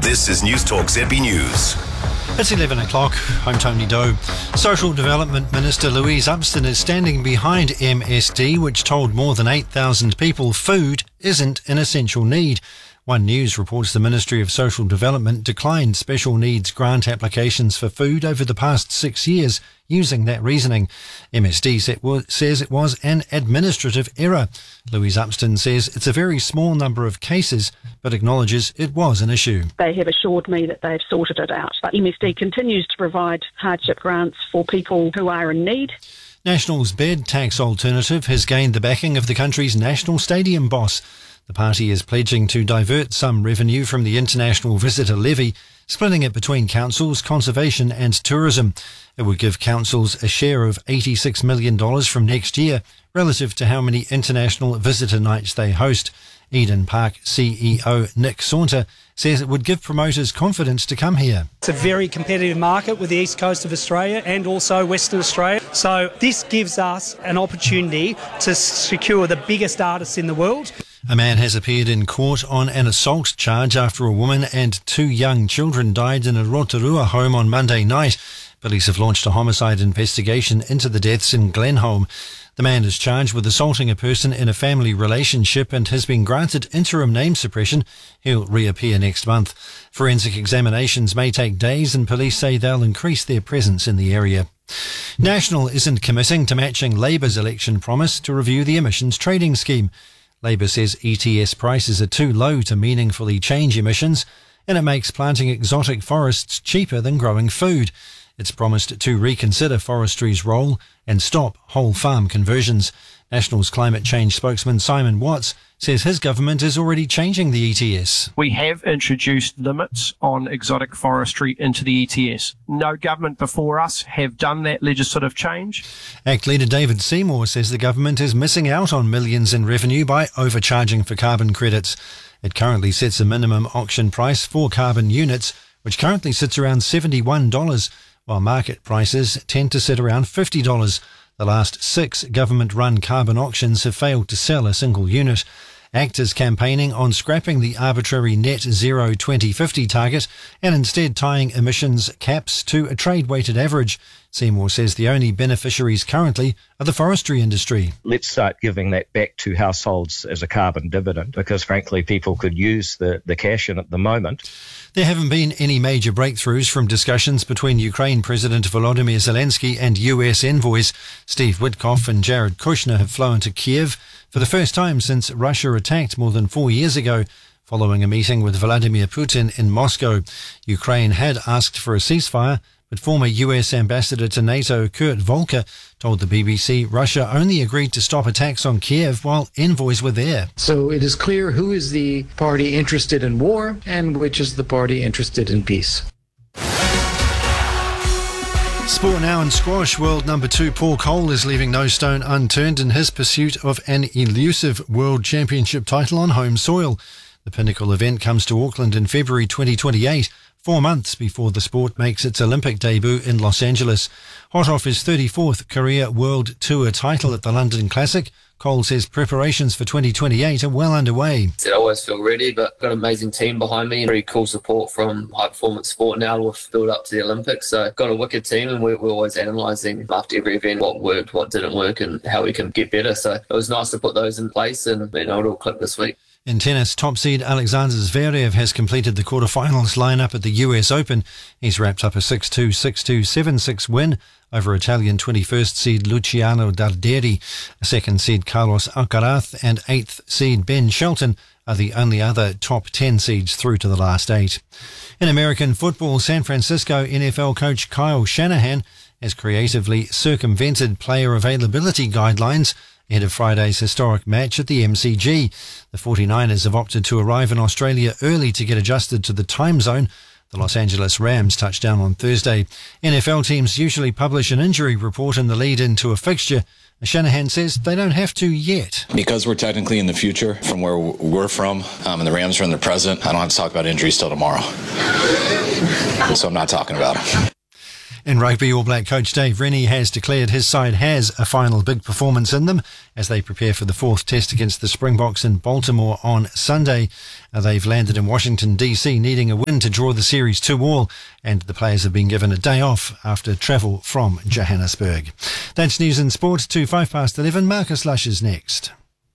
This is News Talk ZB News. It's 11 o'clock. I'm Tony Doe. Social Development Minister Louise Upston is standing behind MSD, which told more than 8,000 people food isn't an essential need. One News reports the Ministry of Social Development declined special needs grant applications for food over the past 6 years using that reasoning. MSD says it was an administrative error. Louise Upston says it's a very small number of cases, but acknowledges it was an issue. They have assured me that they've sorted it out. But MSD continues to provide hardship grants for people who are in need. National's bed tax alternative has gained the backing of the country's national stadium boss. The party is pledging to divert some revenue from the international visitor levy, splitting it between councils, conservation and tourism. It would give councils a share of $86 million from next year, relative to how many international visitor nights they host. Eden Park CEO Nick Saunter says it would give promoters confidence to come here. It's a very competitive market with the east coast of Australia and also Western Australia. So this gives us an opportunity to secure the biggest artists in the world. A man has appeared in court on an assault charge after a woman and 2 young children died in a Rotorua home on Monday night. Police have launched a homicide investigation into the deaths in Glenholm. The man is charged with assaulting a person in a family relationship and has been granted interim name suppression. He'll reappear next month. Forensic examinations may take days and police say they'll increase their presence in the area. National isn't committing to matching Labour's election promise to review the emissions trading scheme. Labour says ETS prices are too low to meaningfully change emissions, and it makes planting exotic forests cheaper than growing food. It's promised to reconsider forestry's role and stop whole farm conversions. National's climate change spokesman Simon Watts says his government is already changing the ETS. We have introduced limits on exotic forestry into the ETS. No government before us have done that legislative change. ACT leader David Seymour says the government is missing out on millions in revenue by overcharging for carbon credits. It currently sets a minimum auction price for carbon units, which currently sits around $71, while market prices tend to sit around $50. The last 6 government-run carbon auctions have failed to sell a single unit. ACT is campaigning on scrapping the arbitrary net zero 2050 target and instead tying emissions caps to a trade-weighted average. Seymour says the only beneficiaries currently are the forestry industry. Let's start giving that back to households as a carbon dividend, because frankly people could use the cash in at the moment. There haven't been any major breakthroughs from discussions between Ukraine President Volodymyr Zelensky and US envoys. Steve Witkoff and Jared Kushner have flown to Kiev for the first time since Russia attacked more than 4 years ago, following a meeting with Vladimir Putin in Moscow. Ukraine had asked for a ceasefire, but former US Ambassador to NATO Kurt Volker told the BBC Russia only agreed to stop attacks on Kiev while envoys were there. So it is clear who is the party interested in war and which is the party interested in peace. Sport now in squash. World number 2 Paul Cole is leaving no stone unturned in his pursuit of an elusive World Championship title on home soil. The pinnacle event comes to Auckland in February 2028, 4 months before the sport makes its Olympic debut in Los Angeles. Hot off his 34th career World Tour title at the London Classic, Cole says preparations for 2028 are well underway. I always feel ready, but got an amazing team behind me and very cool support from High Performance Sport now with build up to the Olympics. So got a wicked team, and we're always analysing after every event what worked, what didn't work and how we can get better. So it was nice to put those in place, and it all clicked this week. In tennis, top seed Alexander Zverev has completed the quarterfinals lineup at the US Open. He's wrapped up a 6-2, 6-2, 7-6 win over Italian 21st seed Luciano Darderi. Second seed Carlos Alcaraz and 8th seed Ben Shelton are the only other top 10 seeds through to the last 8. In American football, San Francisco NFL coach Kyle Shanahan has creatively circumvented player availability guidelines ahead of Friday's historic match at the MCG. The 49ers have opted to arrive in Australia early to get adjusted to the time zone. The Los Angeles Rams touched down on Thursday. NFL teams usually publish an injury report in the lead into a fixture. Shanahan says they don't have to yet. Because we're technically in the future from where we're from, and the Rams are in the present, I don't have to talk about injuries till tomorrow. So I'm not talking about them. In rugby, All Black coach Dave Rennie has declared his side has a final big performance in them as they prepare for the fourth test against the Springboks in Baltimore on Sunday. They've landed in Washington, D.C., needing a win to draw the series 2-2, and the players have been given a day off after travel from Johannesburg. That's news and sport to 11:05. Marcus Lush is next.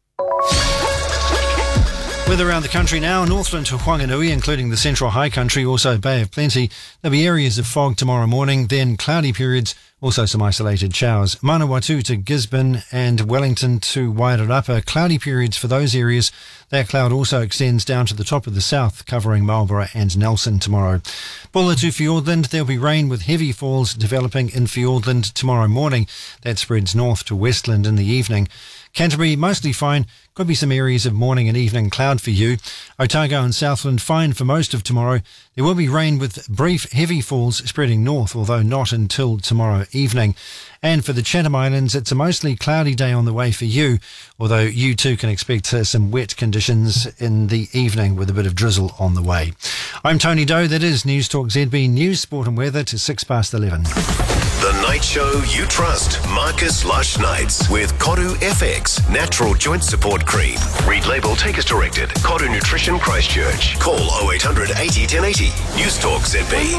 Weather around the country now, Northland to Whanganui, including the Central High Country, also Bay of Plenty. There'll be areas of fog tomorrow morning, then cloudy periods, also some isolated showers. Manawatu to Gisborne and Wellington to Wairarapa, cloudy periods for those areas. That cloud also extends down to the top of the south, covering Marlborough and Nelson tomorrow. Bulla to Fiordland, there'll be rain with heavy falls developing in Fiordland tomorrow morning. That spreads north to Westland in the evening. Canterbury, mostly fine. Could be some areas of morning and evening cloud for you. Otago and Southland, fine for most of tomorrow. There will be rain with brief heavy falls spreading north, although not until tomorrow evening. And for the Chatham Islands, it's a mostly cloudy day on the way for you, although you too can expect some wet conditions in the evening with a bit of drizzle on the way. I'm Tony Doe. That is News Talk ZB News, Sport and Weather to 11:06. The night show you trust. Marcus Lush Nights with Koru FX Natural Joint Support Cream. Read label, take as directed. Koru Nutrition Christchurch. Call 0800 80 1080. News Talk ZB.